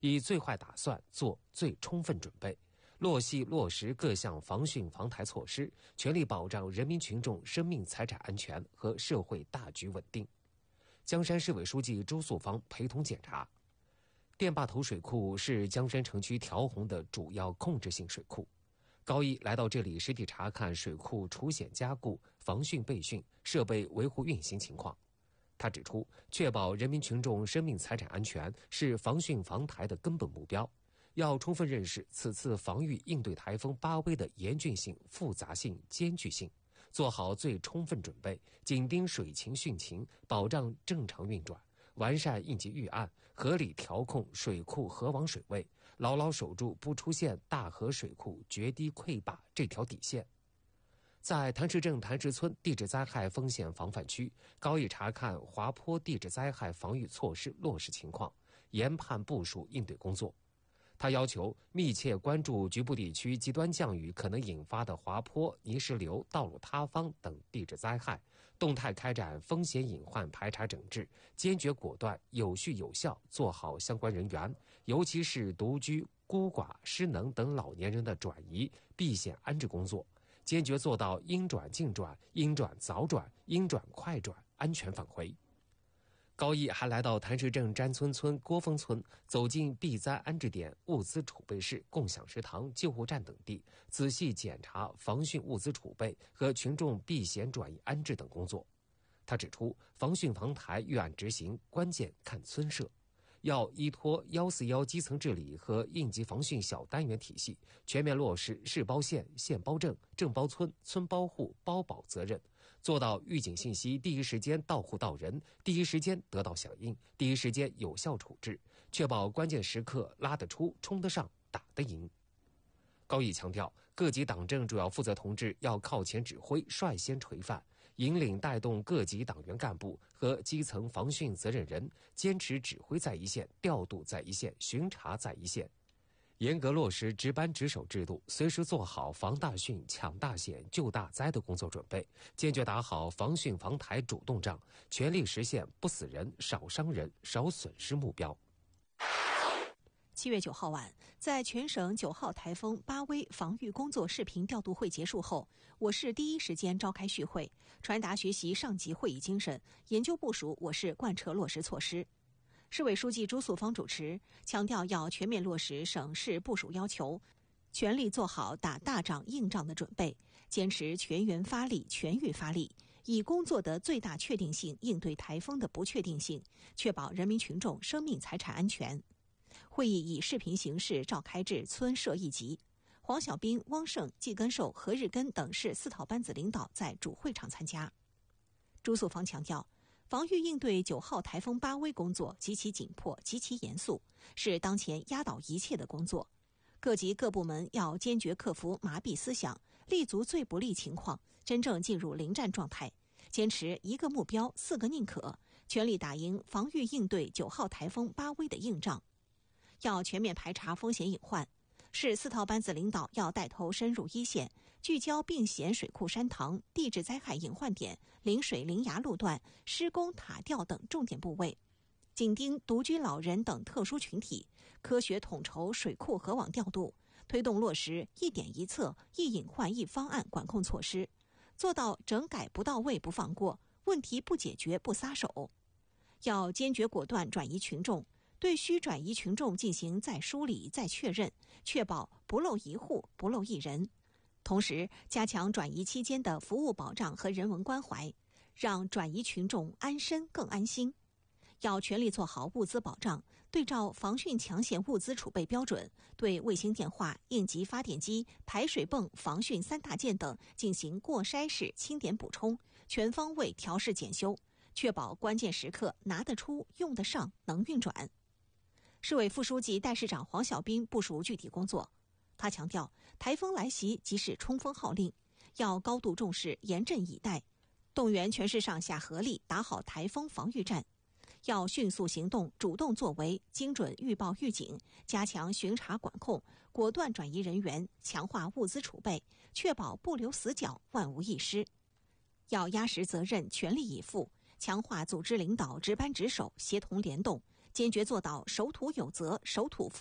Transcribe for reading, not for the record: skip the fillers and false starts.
以最坏打算做最充分准备，落实各项防汛防台措施，全力保障人民群众生命财产安全和社会大局稳定。江山市委书记朱素芳陪同检查。电坝头水库是江山城区调洪的主要控制性水库。高一来到这里实地查看水库除险加固、防汛备汛、设备维护运行情况。他指出，确保人民群众生命财产安全是防汛防台的根本目标，要充分认识此次防御应对台风巴威的严峻性、复杂性、艰巨性，做好最充分准备，紧盯水情汛情，保障正常运转，完善应急预案，合理调控水库河网水位，牢牢守住不出现大河水库决堤溃坝这条底线。在谭氏镇谭氏村地质灾害风险防范区，高一查看滑坡地质灾害防御措施落实情况，研判部署应对工作。他要求密切关注局部地区极端降雨可能引发的滑坡、泥石流、道路塌方等地质灾害，动态开展风险隐患排查整治，坚决果断、有序有效做好相关人员，尤其是独居、孤寡、失能等老年人的转移、避险安置工作，坚决做到应转尽转、应转早转、应转快转，安全返回。高一还来到谭氏镇詹村村、郭峰村，走进避灾安置点、物资储备室、共享食堂、救护站等地，仔细检查防汛物资储备和群众避险转移安置等工作。他指出，防汛防台预案执行关键看村社，要依托141基层治理和应急防汛小单元体系，全面落实市包县、县包镇、镇包村、村包户、包保责任，做到预警信息第一时间到户到人，第一时间得到响应，第一时间有效处置，确保关键时刻拉得出、冲得上、打得赢。高一强调，各级党政主要负责同志要靠前指挥，率先垂范，引领带动各级党员干部和基层防汛责任人，坚持指挥在一线、调度在一线、巡查在一线，严格落实值班值守制度，随时做好防大汛、抢大险、救大灾的工作准备，坚决打好防汛防台主动仗，全力实现不死人、少伤人、少损失目标。 7月9号晚，在全省9号台风巴威防御工作视频调度会结束后，我市第一时间召开续会，传达学习上级会议精神，研究部署我市贯彻落实措施。市委书记朱素芳主持，强调要全面落实省市部署要求，全力做好打大仗硬仗的准备，坚持全员发力、全域发力，以工作的最大确定性应对台风的不确定性，确保人民群众生命财产安全。会议以视频形式召开至村社一级，黄小兵、汪胜、季根寿、何日根等市4套班子领导在主会场参加。朱素芳强调，防御应对9号台风巴威工作极其紧迫、极其严肃，是当前压倒一切的工作。各级各部门要坚决克服麻痹思想，立足最不利情况，真正进入临战状态，坚持一个目标、4个宁可，全力打赢防御应对9号台风巴威的硬仗。要全面排查风险隐患，市4套班子领导要带头深入一线，聚焦并险水库山塘、地质灾害隐患点、临水临崖路段、施工塔吊等重点部位，紧盯独居老人等特殊群体，科学统筹水库河网调度，推动落实一点一策、一隐患一方案管控措施，做到整改不到位不放过，问题不解决不撒手。要坚决果断转移群众，对需转移群众进行再梳理、再确认，确保不漏一户、不漏一人。同时，加强转移期间的服务保障和人文关怀，让转移群众安身更安心。要全力做好物资保障，对照防汛抢险物资储备标准，对卫星电话、应急发电机、排水泵、防汛3大件等进行过筛式清点补充，全方位调试检修，确保关键时刻拿得出、用得上、能运转。市委副书记、代市长黄小兵部署具体工作。他强调，台风来袭即是冲锋号令，要高度重视、严阵以待，动员全市上下合力打好台风防御战。要迅速行动、主动作为，精准预报预警，加强巡查管控，果断转移人员，强化物资储备，确保不留死角、万无一失。要压实责任，全力以赴，强化组织领导值班值守，协同联动， 坚决做到守土有责、守土